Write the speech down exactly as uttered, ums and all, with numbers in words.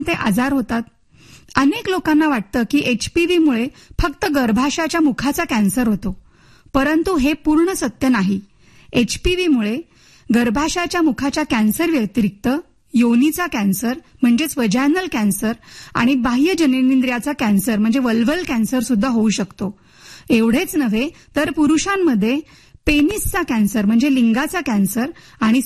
ते आजार होतात. अनेक लोकांना वाटतं की एचपीव्हीमुळे फक्त गर्भाशयाच्या मुखाचा कॅन्सर होतो, परंतु हे पूर्ण सत्य नाही. एचपीव्हीमुळे गर्भाशयाच्या मुखाच्या कॅन्सर व्यतिरिक्त योनीचा कॅन्सर म्हणजेच वजायनल कॅन्सर आणि बाह्य जननेंद्रियाचा कॅन्सर म्हणजे वल्वल कॅन्सर सुद्धा होऊ शकतो. एवढेच नव्हे तर पुरुषांमध्ये पेनिसचा कॅन्सर म्हणजे लिंगाचा कॅन्सर आणि